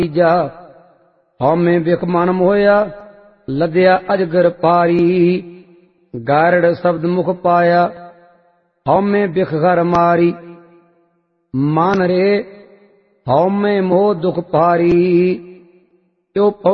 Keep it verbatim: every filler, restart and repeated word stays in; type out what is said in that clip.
ਤੀਜਾ ਹਉਮੈ ਬਿਖ ਮਨ ਮੋਹਿਆ ਲੱਦਿਆ ਅਜਗਰ ਪਾਰੀ ਗਾਰੜ ਸ਼ਬਦ ਮੁਖ ਪਾਇਆ ਹਉਮੈ ਬਿਖ ਘਰ ਮਾਰੀ ਮਨ ਰੇ ਹਉਮੈ ਮੋਹ ਦੁਖ ਭਾਰੀ। ਜੋ